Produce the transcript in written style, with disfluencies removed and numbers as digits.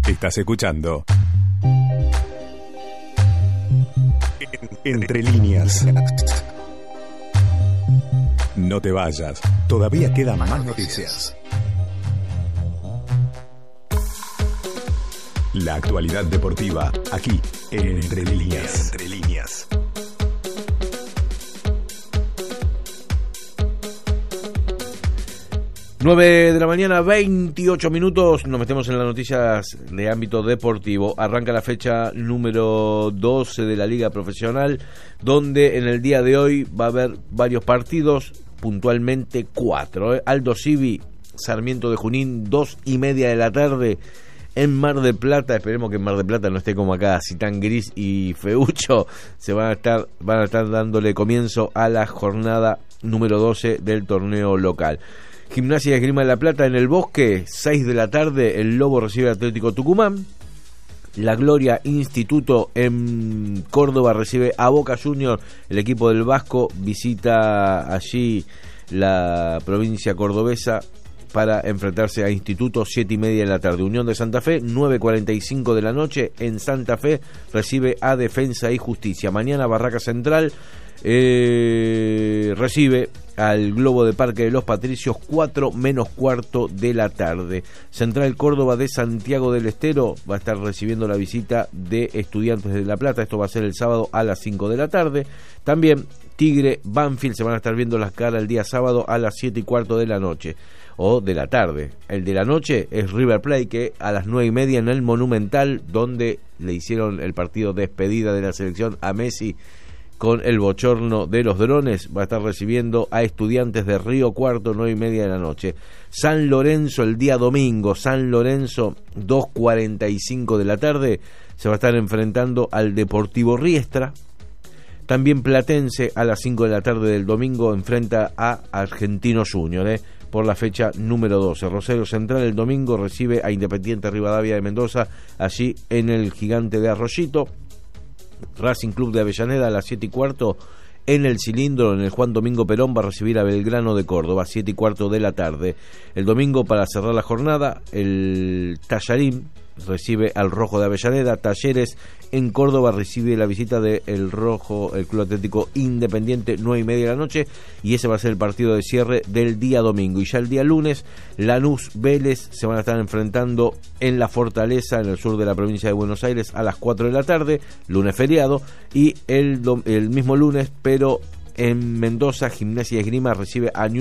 Estás escuchando Entre Líneas. No te vayas, todavía quedan más noticias. La actualidad deportiva, aquí en Entre Líneas. Entre Líneas. Nueve de la mañana, 28 minutos, nos metemos en las noticias de ámbito deportivo. Arranca la fecha número 12 de la Liga Profesional, donde en el día de hoy va a haber varios partidos, puntualmente 4. Aldo Civi, Sarmiento de Junín, 2:30 de la tarde en Mar del Plata. Esperemos que en Mar del Plata no esté como acá, así tan gris y feucho. Van a estar dándole comienzo a la jornada número 12 del torneo local. Gimnasia y Esgrima de La Plata en el Bosque, 6 de la tarde, el Lobo recibe al Atlético Tucumán. La Gloria Instituto en Córdoba recibe a Boca Juniors. El equipo del Vasco visita allí la provincia cordobesa para enfrentarse a Instituto, 7:30 de la tarde. Unión de Santa Fe, 9:45 de la noche en Santa Fe, recibe a Defensa y Justicia. Mañana Barraca Central recibe al Globo de Parque de los Patricios, 4:45 de la tarde. Central Córdoba de Santiago del Estero va a estar recibiendo la visita de Estudiantes de La Plata. Esto va a ser el sábado a las 5 de la tarde. También Tigre Banfield se van a estar viendo las caras el día sábado a las 7:15 de la noche o de la tarde. El de la noche es River Plate, que a las 9:30 en el Monumental, donde le hicieron el partido despedida de la selección a Messi con el bochorno de los drones, va a estar recibiendo a Estudiantes de Río Cuarto, 9:30 de la noche. San Lorenzo el día domingo, San Lorenzo, 2:45 de la tarde, se va a estar enfrentando al Deportivo Riestra. También Platense a las 5 de la tarde del domingo enfrenta a Argentino Junior, por la fecha número 12. Rosario Central el domingo recibe a Independiente Rivadavia de Mendoza, allí en el Gigante de Arroyito. Racing Club de Avellaneda a las 7:15 en el Cilindro, en el Juan Domingo Perón, va a recibir a Belgrano de Córdoba, 7:15 de la tarde. El domingo, para cerrar la jornada, el Tallarín recibe al Rojo de Avellaneda. Talleres en Córdoba recibe la visita de el Rojo, el Club Atlético Independiente, 9:30 de la noche, y ese va a ser el partido de cierre del día domingo. Y ya el día lunes, Lanús Vélez se van a estar enfrentando en La Fortaleza, en el sur de la provincia de Buenos Aires, a las 4 de la tarde, lunes feriado. Y el mismo lunes, pero en Mendoza, Gimnasia y Esgrima recibe a